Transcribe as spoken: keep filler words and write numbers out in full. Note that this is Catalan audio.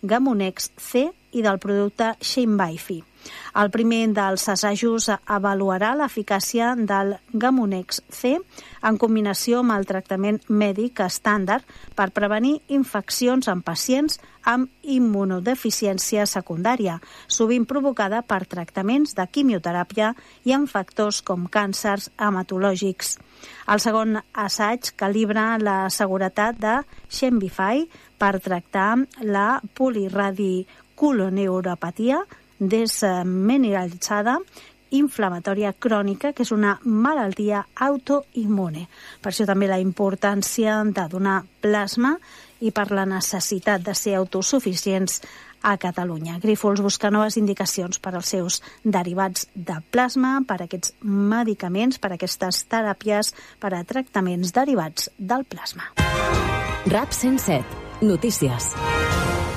Gamunex C i del producte Shinbaifi. El primer dels assajos avaluarà l'eficàcia del Gamunex C en combinació amb el tractament mèdic estàndard per prevenir infeccions en pacients amb immunodeficiència secundària, sovint provocada per tractaments de quimioteràpia i amb factors com càncers hematològics. El segon assaig calibra la seguretat de Shinbaifi per tractar la poliradiculoneuropatia desmineralitzada inflamatòria crònica, que és una malaltia autoimmune. Per això també la importància de donar plasma i per la necessitat de ser autosuficients a Catalunya. Grífols busca noves indicacions per als seus derivats de plasma, per a aquests medicaments, per a aquestes teràpies, per a tractaments derivats del plasma. RAC cent set. Notícies.